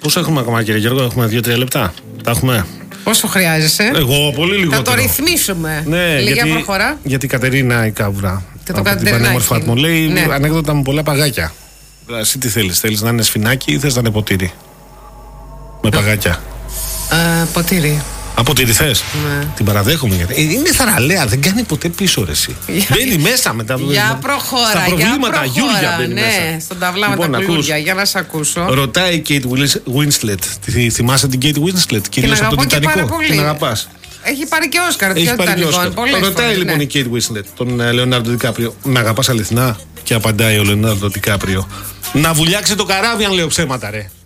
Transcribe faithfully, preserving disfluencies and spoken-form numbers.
Πόσο έχουμε ακόμα, κύριε Γιώργο, έχουμε δύο-τρία λεπτά. Τα έχουμε. Πόσο χρειάζεσαι? Εγώ πολύ λιγότερο. Θα το ρυθμίσουμε. Ναι, Λίγα γιατί, προχωρά. γιατί η Κατερίνα η Καύρα Και το από την πανέμορφα μου λέει ναι. ανέκδοτα με πολλά παγάκια. Εσύ τι θέλεις, θέλεις να είναι σφινάκι ή θες να είναι ποτήρι? Με παγάκια. Α, ποτήρι. Από ποτήρι θες? Ναι. Την παραδέχομαι γιατί. Ε, είναι θαραλέα, δεν κάνει ποτέ πίσω ρε εσύ. Μπαίνει μέσα μετά. Για προχώρα. Στα προβλήματα, για Γιούρια μπαίνει ναι, μέσα. στον ταυλά Λοιπόν, με τα ακούς. κλουριά. Για να σε ακούσω. Ρωτάει η Kate Winslet. Τη θυμάσαι την Kate Winslet, κυρίως από το Τιτανικό? Την αγαπάς? Έχει πάρει και Όσκαρ. Έχει πάρει και Όσκαρ. Ρωτάει φορές, λοιπόν ναι. η Kate Winslet τον Λεωνάρντο Ντικάπριο, με αγαπάς αληθινά? Και απαντάει ο Λεωνάρντο Ντικάπριο, να βουλιάξει το καράβι αν λέω ψέματα ρε.